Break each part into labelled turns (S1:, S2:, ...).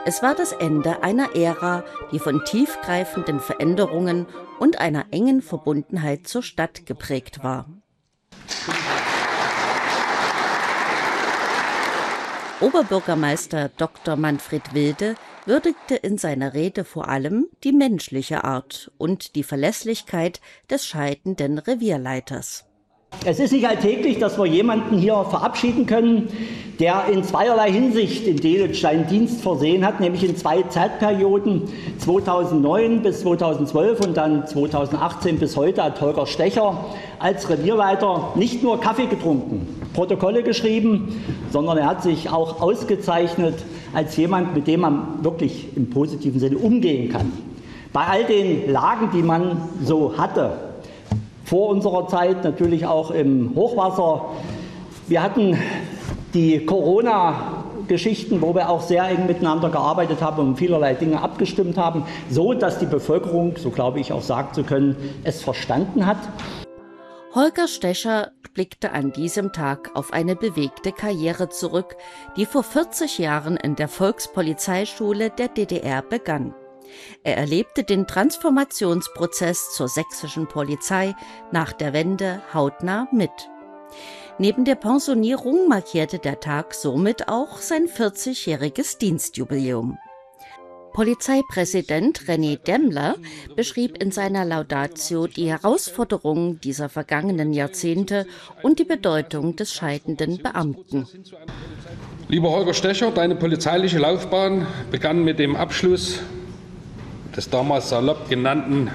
S1: Es war das Ende einer Ära, die von tiefgreifenden Veränderungen und einer engen Verbundenheit zur Stadt geprägt war. Oberbürgermeister Dr. Manfred Wilde würdigte in seiner Rede vor allem die menschliche Art und die Verlässlichkeit des scheidenden Revierleiters.
S2: Es ist nicht alltäglich, dass wir jemanden hier verabschieden können, der in zweierlei Hinsicht in Delitzsch seinen Dienst versehen hat, nämlich in 2 Zeitperioden, 2009 bis 2012 und dann 2018 bis heute, hat Holger Stecher als Revierleiter nicht nur Kaffee getrunken, Protokolle geschrieben, sondern er hat sich auch ausgezeichnet als jemand, mit dem man wirklich im positiven Sinne umgehen kann. Bei all den Lagen, die man so hatte, vor unserer Zeit, natürlich auch im Hochwasser. Wir hatten die Corona-Geschichten, wo wir auch sehr eng miteinander gearbeitet haben und vielerlei Dinge abgestimmt haben, so dass die Bevölkerung, so glaube ich auch sagen zu können, es verstanden hat.
S1: Holger Stecher blickte an diesem Tag auf eine bewegte Karriere zurück, die vor 40 Jahren in der Volkspolizeischule der DDR begann. Er erlebte den Transformationsprozess zur sächsischen Polizei nach der Wende hautnah mit. Neben der Pensionierung markierte der Tag somit auch sein 40-jähriges Dienstjubiläum. Polizeipräsident René Demmler beschrieb in seiner Laudatio die Herausforderungen dieser vergangenen Jahrzehnte und die Bedeutung des scheidenden Beamten.
S3: Lieber Holger Stecher, deine polizeiliche Laufbahn begann mit dem Abschluss des damals salopp genannten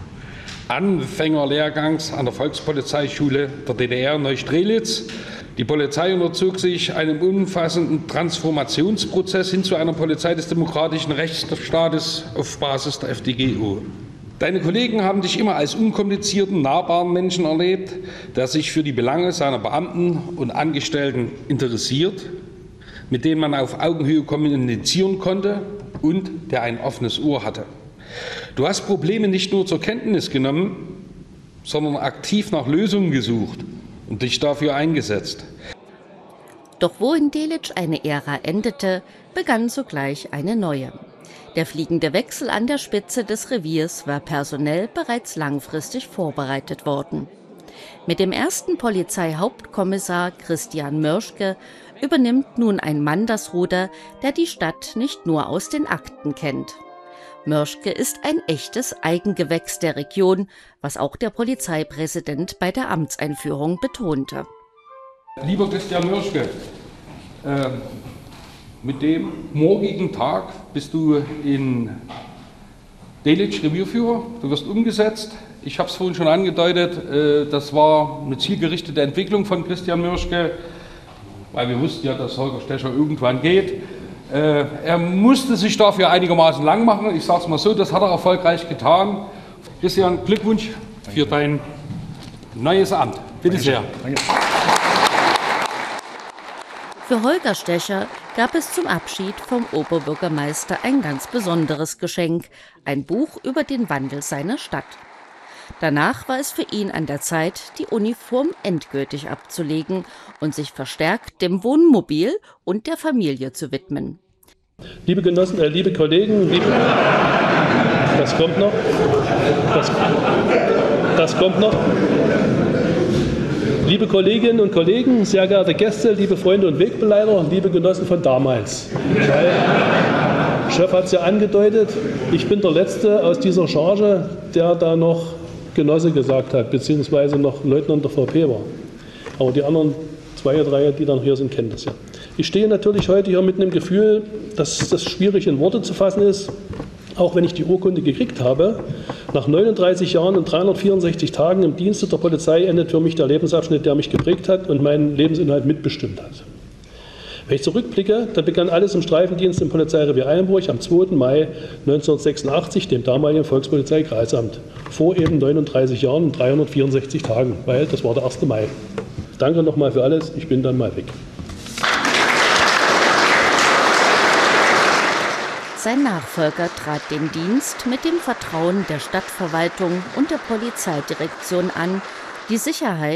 S3: Anfängerlehrgangs an der Volkspolizeischule der DDR Neustrelitz. Die Polizei unterzog sich einem umfassenden Transformationsprozess hin zu einer Polizei des demokratischen Rechtsstaates auf Basis der FDGO. Deine Kollegen haben dich immer als unkomplizierten, nahbaren Menschen erlebt, der sich für die Belange seiner Beamten und Angestellten interessiert, mit denen man auf Augenhöhe kommunizieren konnte und der ein offenes Ohr hatte. Du hast Probleme nicht nur zur Kenntnis genommen, sondern aktiv nach Lösungen gesucht und dich dafür eingesetzt.
S1: Doch wo in Delitzsch eine Ära endete, begann sogleich eine neue. Der fliegende Wechsel an der Spitze des Reviers war personell bereits langfristig vorbereitet worden. Mit dem ersten Polizeihauptkommissar Christian Mörschke übernimmt nun ein Mann das Ruder, der die Stadt nicht nur aus den Akten kennt. Mörschke ist ein echtes Eigengewächs der Region, was auch der Polizeipräsident bei der Amtseinführung betonte.
S3: Lieber Christian Mörschke, mit dem morgigen Tag bist du in Delitzsch Revierführer, du wirst umgesetzt. Ich habe es vorhin schon angedeutet, das war eine zielgerichtete Entwicklung von Christian Mörschke, weil wir wussten ja, dass Holger Stecher irgendwann geht. Er musste sich dafür einigermaßen lang machen, ich sage es mal so, das hat er erfolgreich getan. Christian, Glückwunsch für dein neues Amt. Bitte sehr. Danke.
S1: Für Holger Stecher gab es zum Abschied vom Oberbürgermeister ein ganz besonderes Geschenk, ein Buch über den Wandel seiner Stadt. Danach war es für ihn an der Zeit, die Uniform endgültig abzulegen und sich verstärkt dem Wohnmobil und der Familie zu widmen.
S4: Liebe Genossen, liebe Kollegen, das kommt noch. Das kommt noch. Liebe Kolleginnen und Kollegen, sehr geehrte Gäste, liebe Freunde und Wegbegleiter, liebe Genossen von damals. Weil, Chef hat es ja angedeutet, ich bin der Letzte aus dieser Charge, der da noch Genosse gesagt hat, beziehungsweise noch Leutnant der VP war. Aber die anderen 2 oder 3, die dann hier sind, kennen das ja. Ich stehe natürlich heute hier mit einem Gefühl, dass das schwierig in Worte zu fassen ist, auch wenn ich die Urkunde gekriegt habe. Nach 39 Jahren und 364 Tagen im Dienste der Polizei endet für mich der Lebensabschnitt, der mich geprägt hat und meinen Lebensinhalt mitbestimmt hat. Wenn ich zurückblicke, dann begann alles im Streifendienst im Polizeirevier Eilenburg am 2. Mai 1986, dem damaligen Volkspolizeikreisamt, vor eben 39 Jahren und 364 Tagen, weil das war der 1. Mai. Danke nochmal für alles, ich bin dann mal weg.
S1: Sein Nachfolger trat den Dienst mit dem Vertrauen der Stadtverwaltung und der Polizeidirektion an, die Sicherheit